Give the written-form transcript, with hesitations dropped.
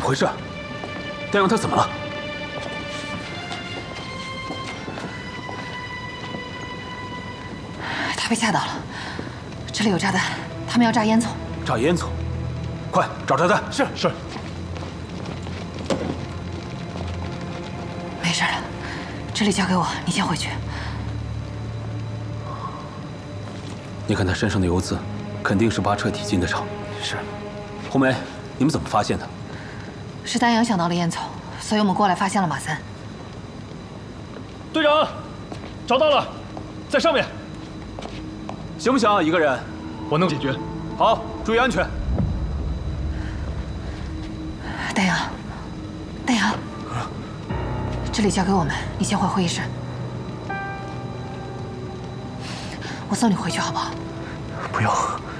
么回事？丹阳他怎么了？ 他被吓到了。这里有炸弹，他们要炸烟囱。 炸烟囱，快找炸弹！ 是。 没事了，这里交给我，你先回去。 你看他身上的油渍，肯定是拔彻体进的厂。 是。 红梅，你们怎么发现的？ 是丹阳想到了烟囱，所以我们过来发现了马三。 队长，找到了，在上面。 行不行？一个人？ 我能解决。 好，注意安全。 丹阳，丹阳，这里交给我们，你先回会议室。我送你回去好不好？ 不用。